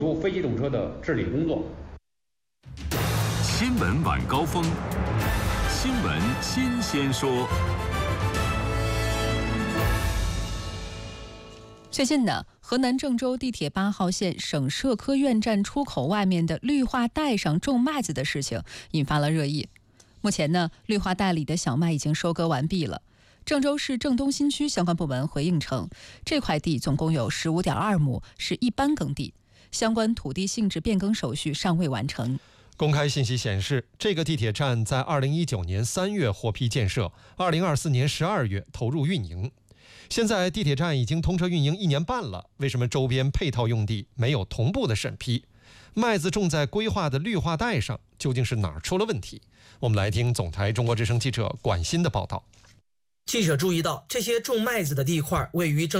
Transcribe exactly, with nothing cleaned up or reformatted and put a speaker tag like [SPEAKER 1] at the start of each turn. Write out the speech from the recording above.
[SPEAKER 1] 做非机动车的治理工作。
[SPEAKER 2] 新闻晚高峰，新闻新鲜说。
[SPEAKER 3] 最近呢，河南郑州地铁八号线省社科院站出口外面的绿化带上种麦子的事情引发了热议。目前呢，绿化带里的小麦已经收割完毕了。郑州市郑东新区相关部门回应称，这块地总共有 十五点二亩，是一般耕地，相关土地性质变更手续尚未完成。
[SPEAKER 4] 公开信息显示，这个地铁站在二零一九年三月获批建设，二零二四年十二月投入运营。现在地铁站已经通车运营一年半了，为什么周边配套用地没有同步的审批？麦子种在规划的绿化带上，究竟是哪儿出了问题？我们来听总台中国之声记者管鑫的报道。
[SPEAKER 5] 记者注意到，这些种麦子的地块位于郑